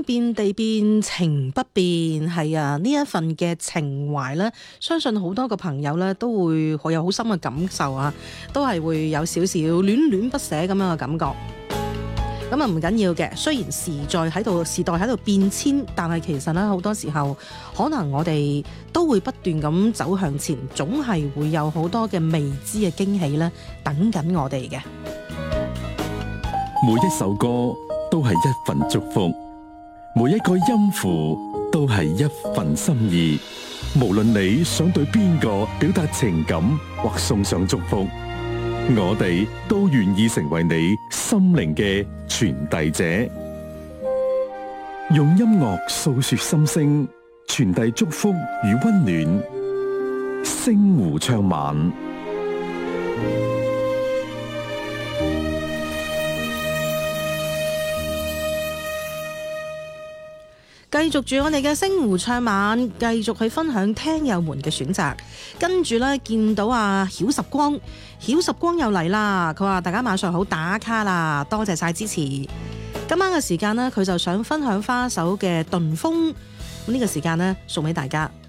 變地變，情不變，係啊！呢一份嘅情懷呢，相信好多個朋友呢都會好有好深嘅感受啊，都係會有少少戀戀不捨咁樣嘅感覺。咁啊唔緊要嘅，雖然時代喺度變遷，但係其實呢，好多時候可能我哋都會不斷咁走向前，總係會有好多嘅未知嘅驚喜呢等緊我哋嘅。 每一首歌都係一份祝福，每一個音符都係一份心意。無論你想對邊個表達情感或送上祝福，我哋都願意成為你心靈嘅傳遞者，用音樂訴說心聲，傳遞祝福與溫暖。星湖唱晚， 繼續住我哋嘅星湖唱晚，繼續去分享聽友們嘅選擇。跟住呢，見到曉十光又嚟啦。佢話大家晚上好，打卡啦，多謝晒支持。今晚嘅時間呢，佢就想分享花手嘅《鈍風》。咁呢個時間呢，送俾大家。